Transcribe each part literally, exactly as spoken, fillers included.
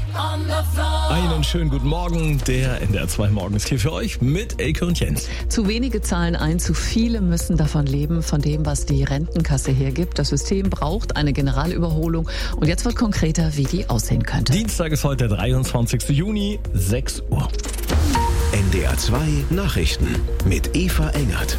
Einen schönen guten Morgen. Der N D R zwei Morgen ist hier für euch mit Elke und Jens. Zu wenige zahlen ein, zu viele müssen davon leben, von dem, was die Rentenkasse hergibt. Das System braucht eine Generalüberholung. Und jetzt wird konkreter, wie die aussehen könnte. Dienstag ist heute der dreiundzwanzigster Juni, sechs Uhr. N D R zwei Nachrichten mit Eva Engert.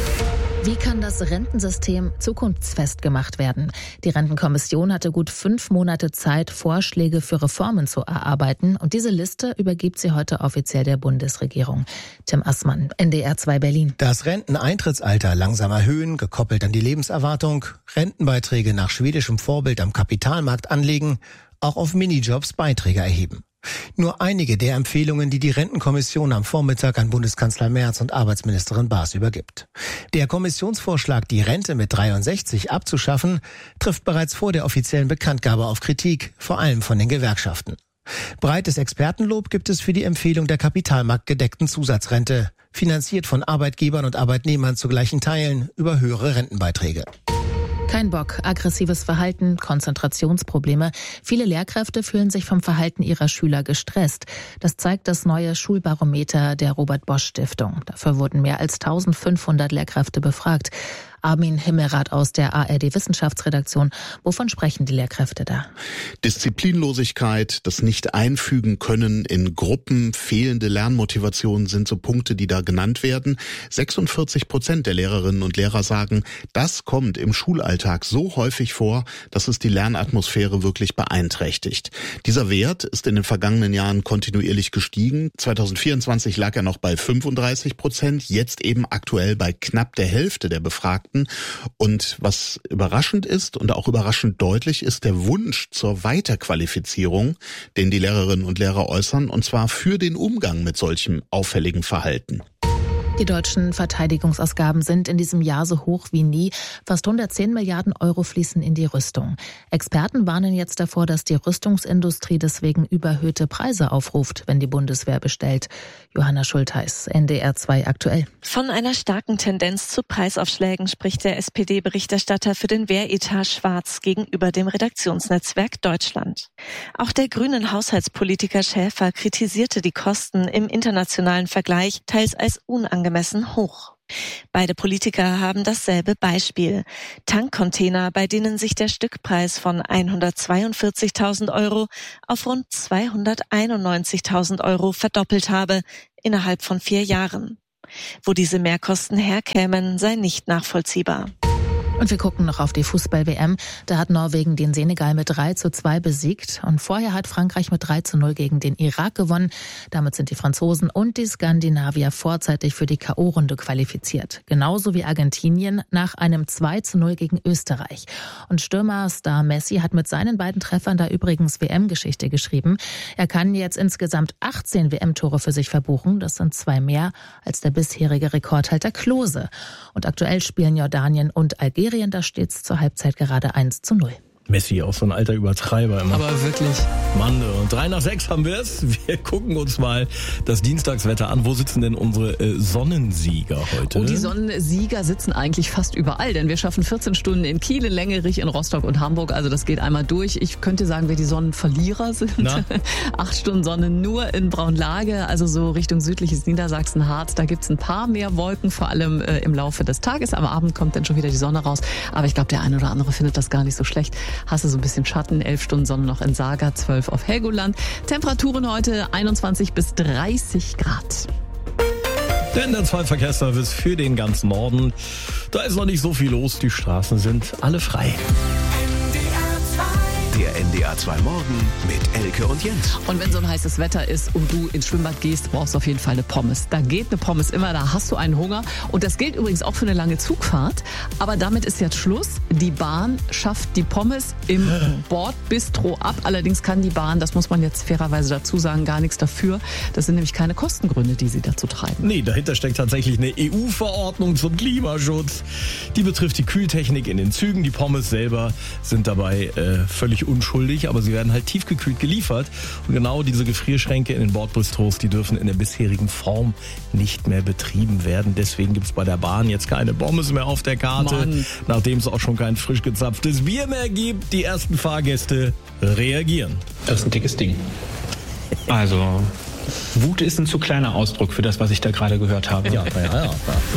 Wie kann das Rentensystem zukunftsfest gemacht werden? Die Rentenkommission hatte gut fünf Monate Zeit, Vorschläge für Reformen zu erarbeiten. Und diese Liste übergibt sie heute offiziell der Bundesregierung. Tim Assmann, N D R zwei Berlin. Das Renteneintrittsalter langsam erhöhen, gekoppelt an die Lebenserwartung, Rentenbeiträge nach schwedischem Vorbild am Kapitalmarkt anlegen, auch auf Minijobs Beiträge erheben. Nur einige der Empfehlungen, die die Rentenkommission am Vormittag an Bundeskanzler Merz und Arbeitsministerin Baas übergibt. Der Kommissionsvorschlag, die Rente mit dreiundsechzig abzuschaffen, trifft bereits vor der offiziellen Bekanntgabe auf Kritik, vor allem von den Gewerkschaften. Breites Expertenlob gibt es für die Empfehlung der kapitalmarktgedeckten Zusatzrente, finanziert von Arbeitgebern und Arbeitnehmern zu gleichen Teilen über höhere Rentenbeiträge. Kein Bock, aggressives Verhalten, Konzentrationsprobleme. Viele Lehrkräfte fühlen sich vom Verhalten ihrer Schüler gestresst. Das zeigt das neue Schulbarometer der Robert-Bosch-Stiftung. Dafür wurden mehr als eintausendfünfhundert Lehrkräfte befragt. Armin Himmelrath aus der A R D-Wissenschaftsredaktion. Wovon sprechen die Lehrkräfte da? Disziplinlosigkeit, das Nicht-Einfügen können in Gruppen, fehlende Lernmotivation sind so Punkte, die da genannt werden. sechsundvierzig Prozent der Lehrerinnen und Lehrer sagen, das kommt im Schulalltag so häufig vor, dass es die Lernatmosphäre wirklich beeinträchtigt. Dieser Wert ist in den vergangenen Jahren kontinuierlich gestiegen. zweitausendvierundzwanzig lag er noch bei fünfunddreißig Prozent, jetzt eben aktuell bei knapp der Hälfte der Befragten. Und was überraschend ist und auch überraschend deutlich ist der Wunsch zur Weiterqualifizierung, den die Lehrerinnen und Lehrer äußern, und zwar für den Umgang mit solchem auffälligen Verhalten. Die deutschen Verteidigungsausgaben sind in diesem Jahr so hoch wie nie. Fast hundertzehn Milliarden Euro fließen in die Rüstung. Experten warnen jetzt davor, dass die Rüstungsindustrie deswegen überhöhte Preise aufruft, wenn die Bundeswehr bestellt. Johanna Schultheis, N D R zwei aktuell. Von einer starken Tendenz zu Preisaufschlägen spricht der S P D-Berichterstatter für den Wehretat Schwarz gegenüber dem Redaktionsnetzwerk Deutschland. Auch der grünen Haushaltspolitiker Schäfer kritisierte die Kosten im internationalen Vergleich teils als unangemessen. angemessen hoch. Beide Politiker haben dasselbe Beispiel. Tankcontainer, bei denen sich der Stückpreis von hundertzweiundvierzigtausend Euro auf rund zweihunderteinundneunzigtausend Euro verdoppelt habe, innerhalb von vier Jahren. Wo diese Mehrkosten herkämen, sei nicht nachvollziehbar. Und wir gucken noch auf die Fußball-W M. Da hat Norwegen den Senegal mit drei zu zwei besiegt. Und vorher hat Frankreich mit drei zu null gegen den Irak gewonnen. Damit sind die Franzosen und die Skandinavier vorzeitig für die K O-Runde qualifiziert. Genauso wie Argentinien nach einem zwei zu null gegen Österreich. Und Stürmerstar Messi hat mit seinen beiden Treffern da übrigens W M-Geschichte geschrieben. Er kann jetzt insgesamt achtzehn W M-Tore für sich verbuchen. Das sind zwei mehr als der bisherige Rekordhalter Klose. Und aktuell spielen Jordanien und Algerien. Da steht es zur Halbzeit gerade eins zu null. Messi, auch so ein alter Übertreiber immer. Aber wirklich. Mann, und drei nach sechs haben wir es. Wir gucken uns mal das Dienstagswetter an. Wo sitzen denn unsere äh, Sonnensieger heute? Und die Sonnensieger sitzen eigentlich fast überall, denn wir schaffen vierzehn Stunden in Kiel, in Längerich, in Rostock und Hamburg. Also das geht einmal durch. Ich könnte sagen, wer die Sonnenverlierer sind. Acht Stunden Sonne nur in Braunlage, also so Richtung südliches Niedersachsen, Harz. Da gibt's ein paar mehr Wolken, vor allem äh, im Laufe des Tages. Am Abend kommt dann schon wieder die Sonne raus. Aber ich glaube, der eine oder andere findet das gar nicht so schlecht. Hast du so ein bisschen Schatten, elf Stunden Sonne noch in Saga, zwölf auf Helgoland. Temperaturen heute einundzwanzig bis dreißig Grad. Der N D R zwei Verkehrsservice für den ganzen Norden. Da ist noch nicht so viel los, die Straßen sind alle frei. Der N D R zwei Morgen mit Elke und Jens. Und wenn so ein heißes Wetter ist und du ins Schwimmbad gehst, brauchst du auf jeden Fall eine Pommes. Da geht eine Pommes immer, da hast du einen Hunger. Und das gilt übrigens auch für eine lange Zugfahrt. Aber damit ist jetzt Schluss. Die Bahn schafft die Pommes im Bordbistro ab. Allerdings kann die Bahn, das muss man jetzt fairerweise dazu sagen, gar nichts dafür. Das sind nämlich keine Kostengründe, die sie dazu treiben. Nee, dahinter steckt tatsächlich eine E U-Verordnung zum Klimaschutz. Die betrifft die Kühltechnik in den Zügen. Die Pommes selber sind dabei äh, völlig unschuldig, aber sie werden halt tiefgekühlt geliefert. Und genau diese Gefrierschränke in den Bordbistros, die dürfen in der bisherigen Form nicht mehr betrieben werden. Deswegen gibt's bei der Bahn jetzt keine Pommes mehr auf der Karte, Mann. Nachdem es auch schon kein frisch gezapftes Bier mehr gibt. Die ersten Fahrgäste reagieren. Das ist ein dickes Ding. Also, Wut ist ein zu kleiner Ausdruck für das, was ich da gerade gehört habe. Ja, ja, ja.